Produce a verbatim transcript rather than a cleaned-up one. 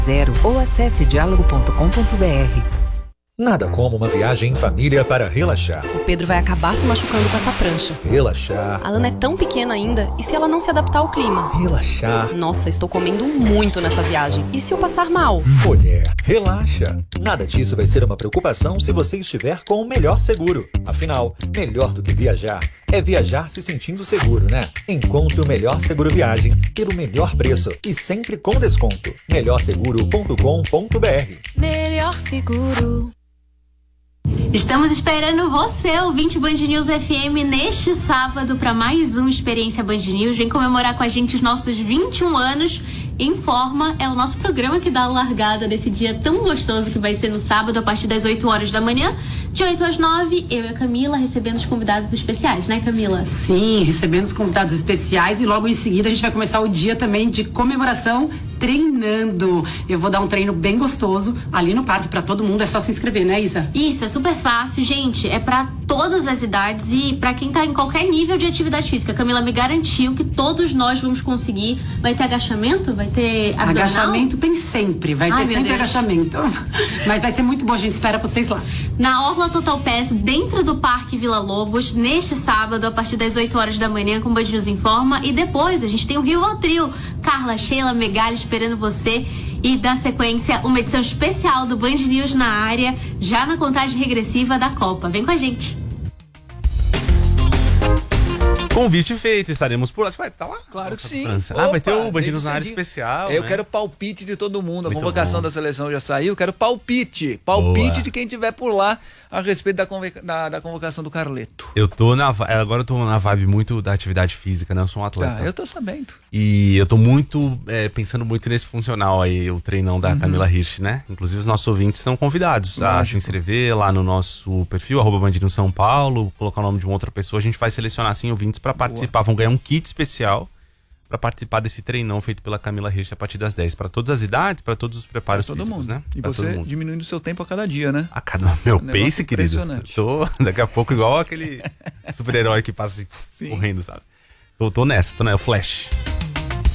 Zero ou acesse diálogo ponto com ponto br. Nada como uma viagem em família para relaxar. O Pedro vai acabar se machucando com essa prancha. Relaxar. A Ana é tão pequena ainda, e se ela não se adaptar ao clima? Relaxar. Nossa, estou comendo muito nessa viagem. E se eu passar mal? Mulher, relaxa. Nada disso vai ser uma preocupação se você estiver com o melhor seguro. Afinal, melhor do que viajar é viajar se sentindo seguro, né? Encontre o melhor seguro viagem pelo melhor preço e sempre com desconto. melhor seguro ponto com ponto br. Melhor seguro. Estamos esperando você, ouvinte Band News F M, neste sábado para mais um Experiência Band News. Vem comemorar com a gente os nossos vinte e um anos. Informa é o nosso programa que dá a largada desse dia tão gostoso que vai ser no sábado, a partir das oito horas da manhã. De oito às nove, eu e a Camila recebendo os convidados especiais, né, Camila? Sim, recebendo os convidados especiais e logo em seguida a gente vai começar o dia também de comemoração treinando. Eu vou dar um treino bem gostoso ali no parque para todo mundo, é só se inscrever, né, Isa? Isso, é super fácil, gente, é para todas as idades e para quem tá em qualquer nível de atividade física. A Camila me garantiu que todos nós vamos conseguir. Vai ter agachamento? Vai ter abdominal? Agachamento tem sempre, vai Ai, ter sempre Deus. agachamento. Mas vai ser muito bom, a gente espera vocês lá. Na Orla Total Pass, dentro do Parque Vila Lobos, neste sábado, a partir das oito horas da manhã, com o Band News Informa. E depois a gente tem o Rio ao Trio. Carla, Sheila, Megali esperando você. E da sequência, uma edição especial do Band News na área, já na contagem regressiva da Copa. Vem com a gente. Convite feito, estaremos por lá. Você vai estar lá? Claro que sim. França. Opa, Ah, vai ter o Band desde News na área cedinho. especial. Eu né? quero palpite de todo mundo. A Muito convocação bom. da seleção já saiu. Eu quero palpite. Palpite Boa. de quem tiver por lá a respeito da, convoca- da, da convocação do Carleto. Eu tô na vi- agora eu tô na vibe muito da atividade física, né? Eu sou um atleta. Tá, eu tô sabendo. E eu tô muito, é, pensando muito nesse funcional aí, o treinão da Uhum. Camila Hirsch, né? Inclusive os nossos ouvintes estão convidados a Lógico. se inscrever lá no nosso perfil, arroba Band News São Paulo, colocar o nome de uma outra pessoa. A gente vai selecionar, assim, ouvintes pra participar. Vão ganhar um kit especial pra participar desse treinão feito pela Camila Hirsch a partir das dez. Pra todas as idades, pra todos os preparos Pra todo físicos, mundo. né? E Pra todo você mundo. diminuindo o seu tempo a cada dia, né? A cada meu Um negócio pace, querido. impressionante. Tô daqui a pouco igual aquele super-herói que passa assim, Sim. correndo, sabe? Tô, tô nessa, tô nessa. O Flash.